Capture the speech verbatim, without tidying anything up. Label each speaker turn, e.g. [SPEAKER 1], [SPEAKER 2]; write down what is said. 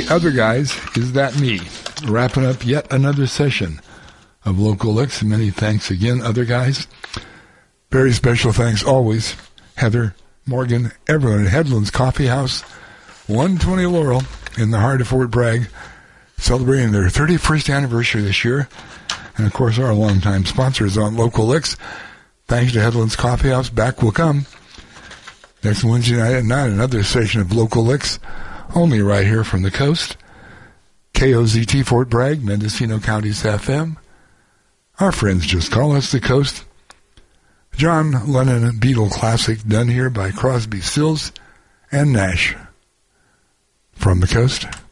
[SPEAKER 1] The other guys, is that me? Wrapping up yet another session of Local Licks. Many thanks again, other guys. Very special thanks always, Heather, Morgan, everyone at Headlands Coffee House, one twenty Laurel in the heart of Fort Bragg, celebrating their thirty-first anniversary this year. And, of course, our longtime sponsors on Local Licks. Thanks to Headlands Coffee House. Back will come next Wednesday night at nine, another session of Local Licks, only right here from the coast. K O Z T Fort Bragg, Mendocino County's F M. Our friends just call us the coast. John Lennon Beatle classic done here by Crosby, Stills, and Nash. From the coast.